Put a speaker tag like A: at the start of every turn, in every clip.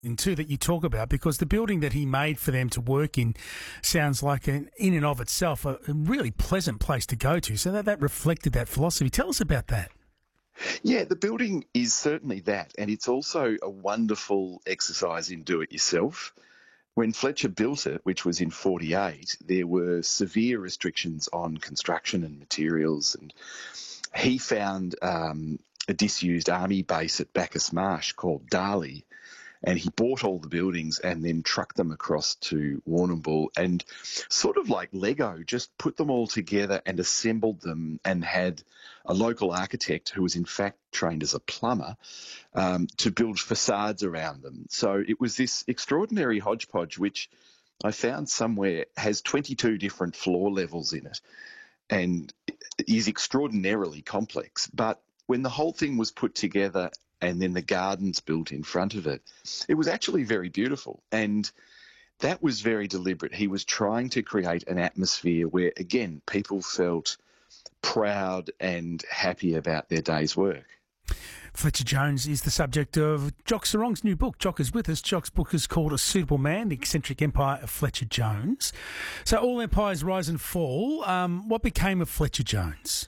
A: too that you talk about, because the building that he made for them to work in sounds like in and of itself a really pleasant place to go to. So that reflected that philosophy. Tell us about that.
B: Yeah, the building is certainly that, and it's also a wonderful exercise in do-it-yourself. When Fletcher built it, which was in 48, there were severe restrictions on construction and materials, and he found a disused army base at Bacchus Marsh called Darley, and he bought all the buildings and then trucked them across to Warrnambool and sort of like Lego, just put them all together and assembled them, and had a local architect who was in fact trained as a plumber to build facades around them. So it was this extraordinary hodgepodge, which I found somewhere has 22 different floor levels in it and is extraordinarily complex. But when the whole thing was put together and then the gardens built in front of it, it was actually very beautiful. And that was very deliberate. He was trying to create an atmosphere where, again, people felt proud and happy about their day's work.
A: Fletcher Jones is the subject of Jock Serong's new book. Jock is with us. Jock's book is called A Suitable Man, The Eccentric Empire of Fletcher Jones. So all empires rise and fall. What became of Fletcher Jones?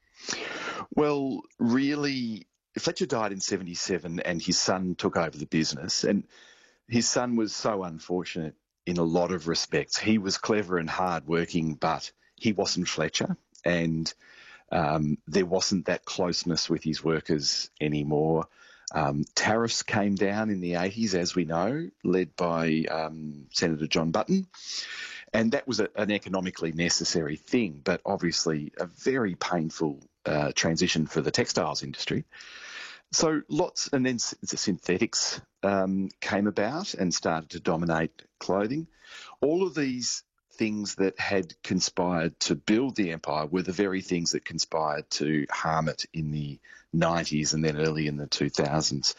B: Well, really, Fletcher died in 77 and his son took over the business. And his son was so unfortunate in a lot of respects. He was clever and hard-working, but he wasn't Fletcher. And there wasn't that closeness with his workers anymore. Tariffs came down in the 80s, as we know, led by Senator John Button. And that was an economically necessary thing, but obviously a very painful transition for the textiles industry. So and then the synthetics came about and started to dominate clothing. All of these things that had conspired to build the empire were the very things that conspired to harm it in the 90s and then early in the 2000s.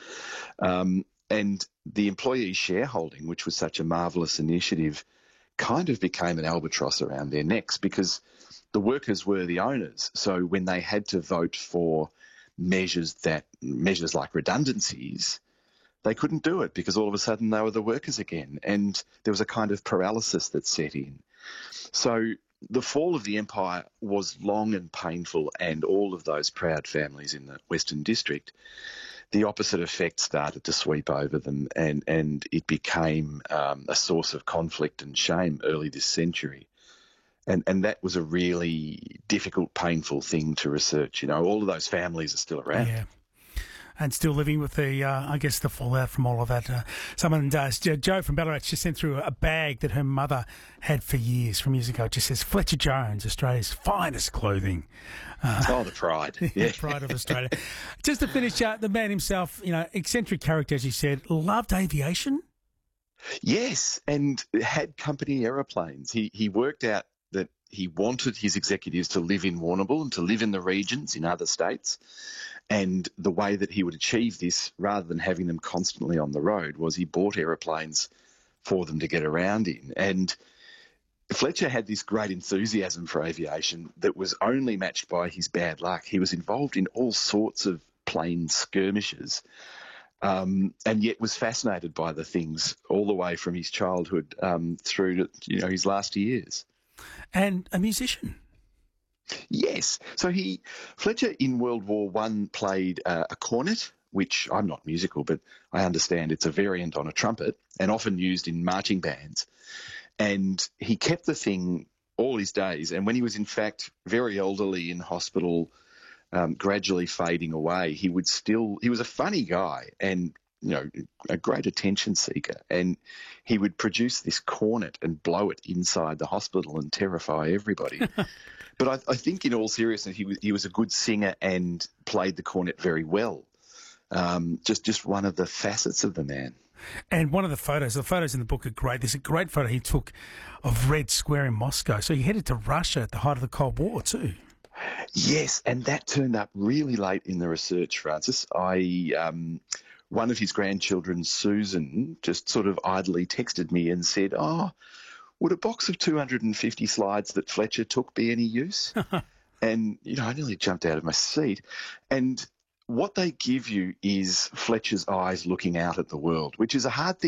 B: And the employee shareholding, which was such a marvellous initiative, kind of became an albatross around their necks because the workers were the owners. So when they had to vote for measures like redundancies, they couldn't do it because all of a sudden they were the workers again, and there was a kind of paralysis that set in. So the fall of the empire was long and painful, and all of those proud families in the Western District, the opposite effect started to sweep over them, and it became a source of conflict and shame early this century. And that was a really difficult, painful thing to research. You know, all of those families are still around.
A: Yeah. And still living with the, I guess, the fallout from all of that. Someone does. Jo from Ballarat just sent through a bag that her mother had from years ago. It just says Fletcher Jones, Australia's finest clothing.
B: The pride. Yeah.
A: The pride of Australia. Just to finish, the man himself, eccentric character, as you said, loved aviation.
B: Yes, and had company aeroplanes. He worked out that he wanted his executives to live in Warrnambool and to live in the regions in other states. And the way that he would achieve this, rather than having them constantly on the road, was he bought aeroplanes for them to get around in. And Fletcher had this great enthusiasm for aviation that was only matched by his bad luck. He was involved in all sorts of plane skirmishes, and yet was fascinated by the things all the way from his childhood through to his last years.
A: And a musician.
B: Yes. So Fletcher in World War I played a cornet, which I'm not musical, but I understand it's a variant on a trumpet and often used in marching bands. And he kept the thing all his days. And when he was in fact very elderly in hospital, gradually fading away, he was a funny guy and a great attention seeker, and he would produce this cornet and blow it inside the hospital and terrify everybody. But I think in all seriousness, he was a good singer and played the cornet very well. Just one of the facets of the man.
A: And one of the photos in the book are great. There's a great photo he took of Red Square in Moscow. So he headed to Russia at the height of the Cold War too.
B: Yes, and that turned up really late in the research, Francis. One of his grandchildren, Susan, just sort of idly texted me and said, would a box of 250 slides that Fletcher took be any use? And, I nearly jumped out of my seat. And what they give you is Fletcher's eyes looking out at the world, which is a hard thing